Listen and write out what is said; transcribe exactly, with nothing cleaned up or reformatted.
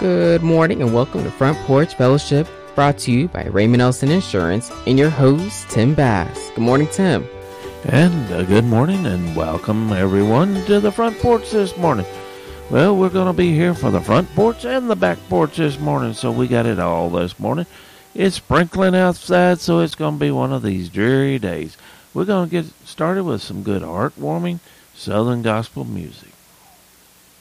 Good morning and welcome to Front Porch Fellowship, brought to you by Raymond Nelson Insurance and your host, Tim Bass. Good morning, Tim. And uh, good morning and welcome everyone to the front porch this morning. Well, we're going to be here for the front porch and the back porch this morning, so we got it all this morning. It's sprinkling outside, so it's going to be one of these dreary days. We're going to get started with some good heartwarming Southern gospel music.